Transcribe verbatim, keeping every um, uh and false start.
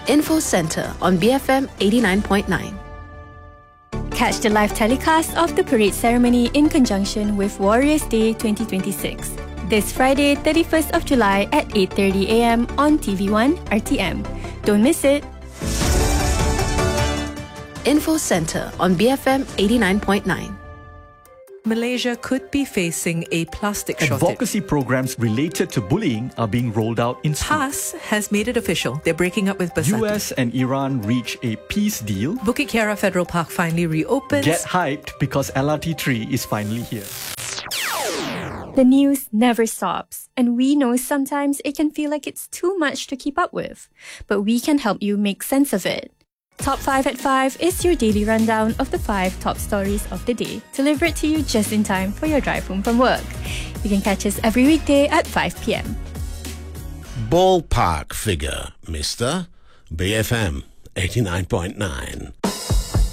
Info Centre on B F M eighty-nine point nine. Catch the live telecast of the parade ceremony in conjunction with Warriors Day twenty twenty-six. This Friday, thirty-first of July at eight thirty a m on T V one R T M. Don't miss it. Info Centre on B F M eighty-nine point nine. Malaysia could be facing a plastic shortage. Advocacy programs related to bullying are being rolled out in schools. P A S has made it official. They're breaking up with Bersatu. U S and Iran reach a peace deal. Bukit Kiara Federal Park finally reopens. Get hyped because L R T three is finally here. The news never stops, and we know sometimes it can feel like it's too much to keep up with. But we can help you make sense of it. Top five at five is your daily rundown of the five top stories of the day, delivered to you just in time for your drive home from work. You can catch us every weekday at five p m. Ballpark figure, Mister B F M eighty-nine point nine.